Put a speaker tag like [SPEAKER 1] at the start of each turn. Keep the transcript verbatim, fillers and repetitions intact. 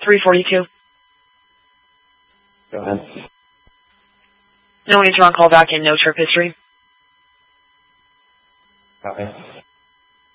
[SPEAKER 1] three forty-two.
[SPEAKER 2] Go ahead.
[SPEAKER 1] No answer on call back and no trip history.
[SPEAKER 2] Okay.